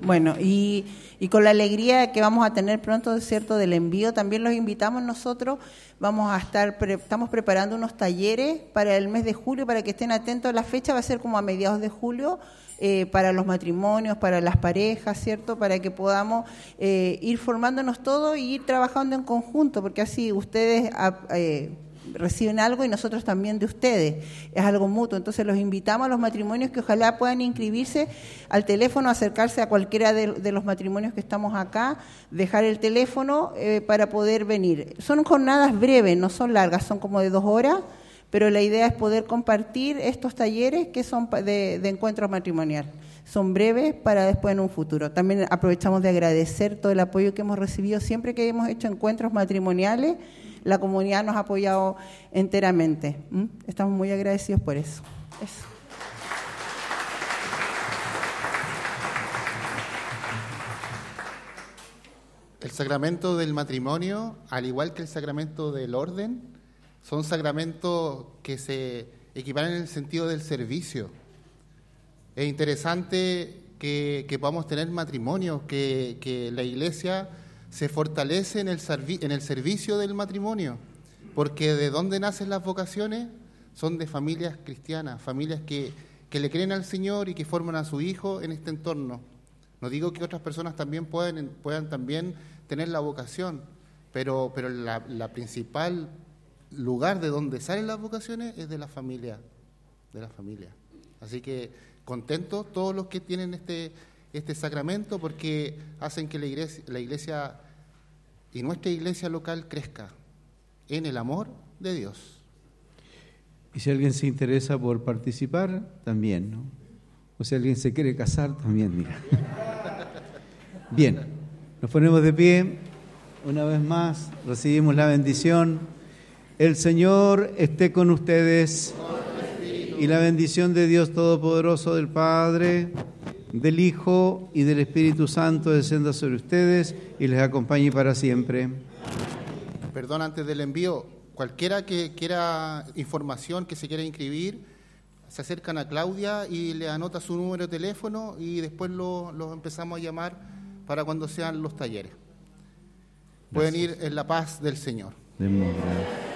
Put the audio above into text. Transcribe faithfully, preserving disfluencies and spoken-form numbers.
Bueno, y, y con la alegría que vamos a tener pronto, ¿cierto?, del envío, también los invitamos nosotros. Vamos a estar, pre, estamos preparando unos talleres para el mes de julio, para que estén atentos. La fecha va a ser como a mediados de julio, eh, para los matrimonios, para las parejas, ¿cierto?, para que podamos eh, ir formándonos todos y ir trabajando en conjunto, porque así ustedes eh, reciben algo y nosotros también de ustedes, es algo mutuo. Entonces los invitamos a los matrimonios que ojalá puedan inscribirse al teléfono, acercarse a cualquiera de, de los matrimonios que estamos acá, dejar el teléfono eh, para poder venir. Son jornadas breves, no son largas, son como de dos horas, pero la idea es poder compartir estos talleres que son de, de encuentros matrimonial. Son breves para después en un futuro. También aprovechamos de agradecer todo el apoyo que hemos recibido siempre que hemos hecho encuentros matrimoniales. La comunidad nos ha apoyado enteramente. ¿Mm? Estamos muy agradecidos por eso. Eso. El sacramento del matrimonio, al igual que el sacramento del orden, son sacramentos que se equiparan en el sentido del servicio. Es interesante que, que podamos tener matrimonios, que, que la Iglesia se fortalece en el, servi- en el servicio del matrimonio, porque de dónde nacen las vocaciones son de familias cristianas, familias que, que le creen al Señor y que forman a su hijo en este entorno. No digo que otras personas también puedan, puedan también tener la vocación, pero, pero la, la principal lugar de donde salen las vocaciones es de la familia, de la familia. Así que contentos todos los que tienen este este sacramento, porque hacen que la iglesia, la iglesia y nuestra iglesia local crezca en el amor de Dios. Y si alguien se interesa por participar, también, ¿no? O si alguien se quiere casar, también, mira. Bien, nos ponemos de pie, una vez más, recibimos la bendición. El Señor esté con ustedes, y la bendición de Dios Todopoderoso, del Padre, del Hijo y del Espíritu Santo descienda sobre ustedes y les acompañe para siempre. Perdón, antes del envío, cualquiera que quiera información, que se quiera inscribir, se acercan a Claudia y le anota su número de teléfono y después los lo empezamos a llamar para cuando sean los talleres. Pueden ir en la paz del Señor. De